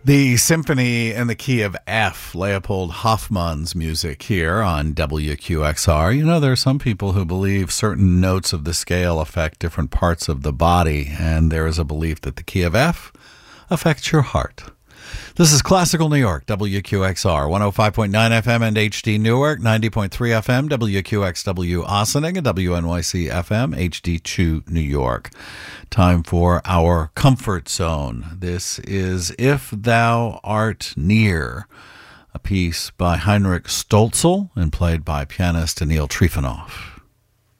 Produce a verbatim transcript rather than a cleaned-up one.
The symphony in the key of F, Leopold Hoffmann's music here on W Q X R. You know, there are some people who believe certain notes of the scale affect different parts of the body, and there is a belief that the key of F affects your heart. This is Classical New York, W Q X R, one oh five point nine F M and H D Newark, ninety point three F M, W Q X W Ossining, and W N Y C F M, H D two New York. Time for our Comfort Zone. This is If Thou Art Near, a piece by Heinrich Stölzl and played by pianist Anil Trifonov.